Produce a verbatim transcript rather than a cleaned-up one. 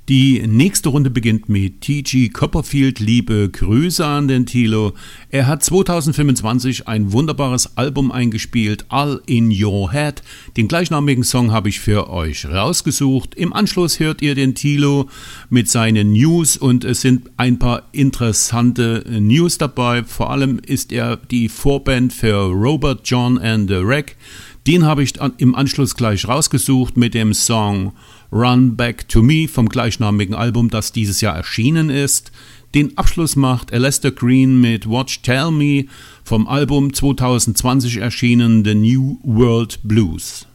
Die nächste Runde beginnt mit T G Copperfield. Liebe Grüße an den Thilo. Er hat zwanzig fünfundzwanzig ein wunderbares Album eingespielt, All in Your Head. Den gleichnamigen Song habe ich für euch rausgesucht. Im Anschluss hört ihr den Thilo mit seinen News und es sind ein paar interessante News dabei. Vor allem ist er die Vorband für Robert John and the Wreck. Den habe ich im Anschluss gleich rausgesucht mit dem Song Run Back to Me vom gleichnamigen Album, das dieses Jahr erschienen ist. Den Abschluss macht Alistair Green mit Watch Tell Me vom Album zwanzig zwanzig erschienen The New World Blues.